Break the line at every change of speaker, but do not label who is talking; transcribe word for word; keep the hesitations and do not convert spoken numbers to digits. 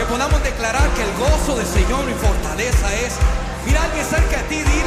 Que podamos declarar que el gozo del Señor y fortaleza es. Mira, alguien cerca de ti, dile.